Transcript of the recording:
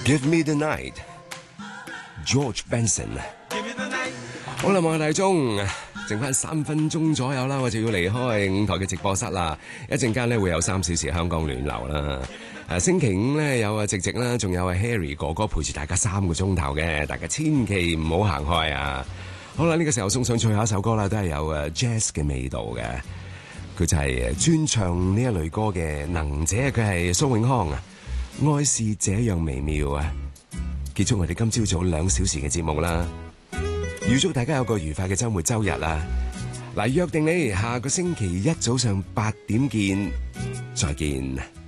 Give me the night, George Benson。好啦，望下大鐘，剩翻3分鐘左右啦，我就要離開5台嘅直播室啦。一陣間咧會有3小時香港暖流啦。星期5咧有直直啦，仲有Harry 哥哥陪住大家3個鐘頭嘅，大家千祈唔好行開啊！好啦，呢個時候送上最後一首歌啦，都係有jazz 嘅味道嘅。佢就係專唱呢一類歌嘅能者，佢係蘇永康啊！愛是這樣微妙啊！結束我哋今朝早2小時嘅節目啦，預祝大家有個愉快嘅週末週日啊！嗱，約定你下個星期一早上8點見，再見。